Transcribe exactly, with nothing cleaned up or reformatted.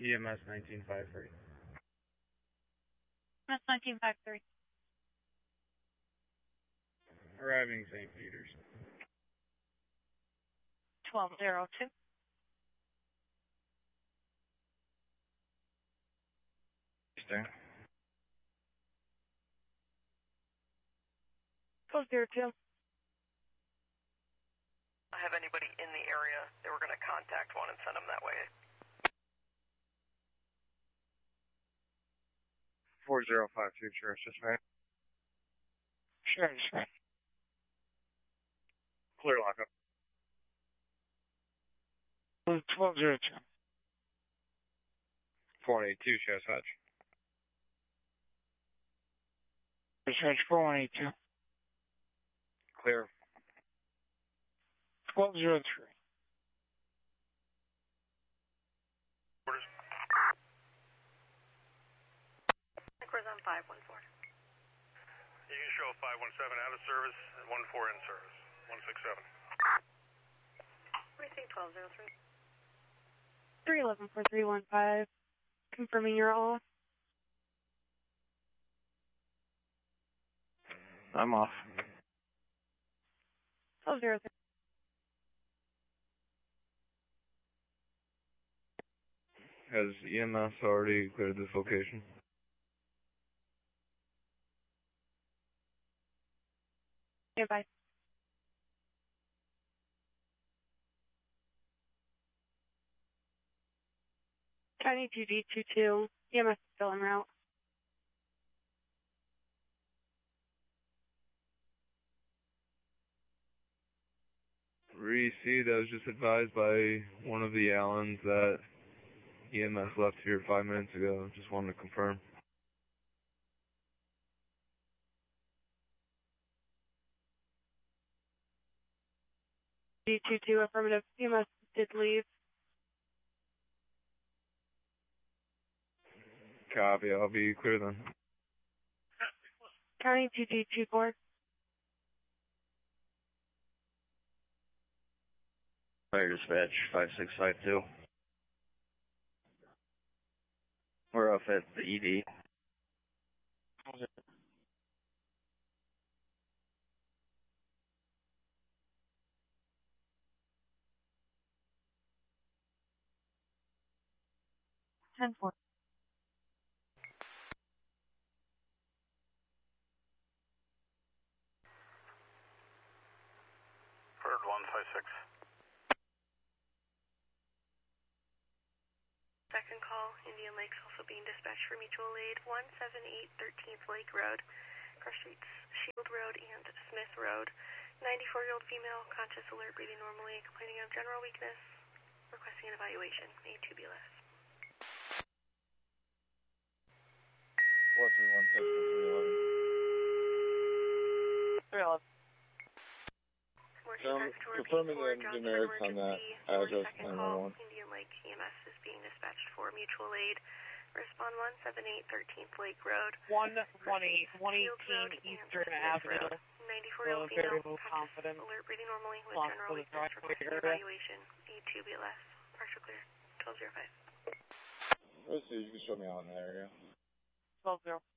E M S nineteen five three. E M S nineteen five three. Arriving Saint Peter's. twelve oh two. Stand. twelve oh two. I have anybody in the area. They were going to contact one and send them that way. four zero five two, sure, it's just right. Sure, sure. Clear lockup. twelve oh two. four eight two, shows Hutch. Dispatch four one eight two. Clear. twelve oh three. Orders. Cruise on five one four. You can show five one seven out of service and one four in service. one six seven. What do you think, twelve oh three? three eleven four three one five. Confirming you're off. I'm off. twelve oh three. Has E M S already cleared this location? Goodbye. County two D two two. E M S is still en route. Received, I was just advised by one of the Allens that E M S left here five minutes ago. Just wanted to confirm. D two two affirmative. E M S did leave. Copy, I'll be clear then. County two D two four. Fire dispatch five six five two. We're off at the E D. ten four. Bird one five six. Second call, Indian Lakes also being dispatched for mutual aid. one seven eight thirteenth Lake Road, Cross Streets, Shield Road, and Smith Road. ninety-four-year-old female, conscious, alert, breathing normally, complaining of general weakness, requesting an evaluation. A two B L S. four three one six three eleven. three eleven. So I'm confirming the generics on that address nine one one. Indian Lake E M S is being dispatched for mutual aid. Respond one seven eight thirteenth Lake Road. one twenty, one eighteen Eastern Avenue. ninety-four-year-old female, conscious, alert, breathing normally, with general weakness, requesting an evaluation. E two B L S. Partial clear. twelve oh five. Let's see, you can show me out in that area. twelve zero.